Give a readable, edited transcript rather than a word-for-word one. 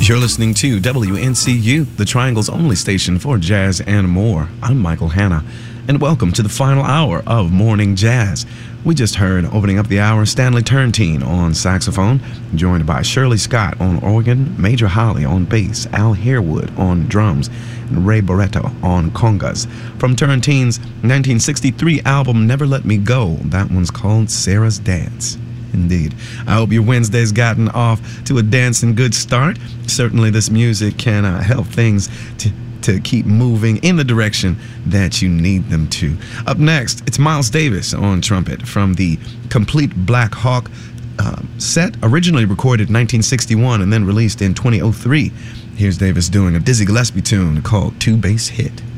You're listening to WNCU, the Triangle's only station for jazz and more. I'm Michael Hanna, and welcome to the final hour of Morning Jazz. We just heard, opening up the hour, Stanley Turrentine on saxophone, joined by Shirley Scott on organ, Major Holly on bass, Al Harewood on drums, and Ray Barretto on congas. From Turrentine's 1963 album Never Let Me Go, that one's called Sarah's Dance. Indeed. I hope your Wednesday's gotten off to a dancing good start. Certainly this music can help things to keep moving in the direction that you need them to. Up next, it's Miles Davis on trumpet from the Complete Black Hawk set, originally recorded in 1961 and then released in 2003. Here's Davis doing a Dizzy Gillespie tune called Two Bass Hit.